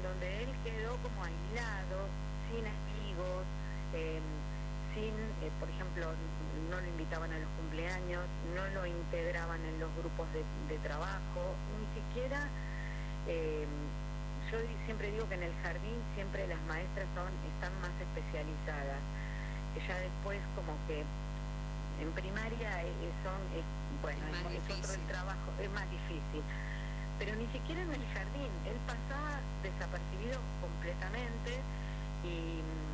donde él quedó como aislado, sin amigos, sin, por ejemplo, no lo invitaban a los cumpleaños, no lo integraban en los grupos de trabajo, ni siquiera, yo siempre digo que en el jardín siempre las maestras están más especializadas, que ya después como que en primaria bueno, es otro el trabajo, es más difícil. Pero ni siquiera en el jardín, él pasaba desapercibido completamente y